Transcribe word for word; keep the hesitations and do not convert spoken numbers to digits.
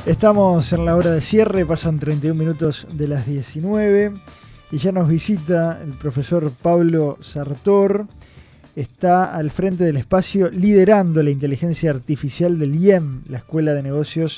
Estamos en la hora de cierre, pasan treinta y un minutos de las diecinueve y ya nos visita el profesor Pablo Sartor. Está al frente del espacio liderando la inteligencia artificial del I E M, la Escuela de Negocios